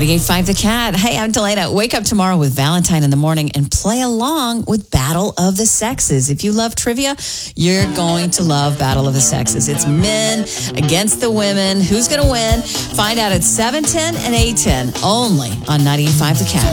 98.5 The Cat. Hey, I'm Delana. Wake up tomorrow with Valentine in the morning and play along with Battle of the Sexes. If you love trivia, you're going to love Battle of the Sexes. It's men against the women. Who's going to win? Find out at 7:10 and 8:10 only on 98.5 The Cat.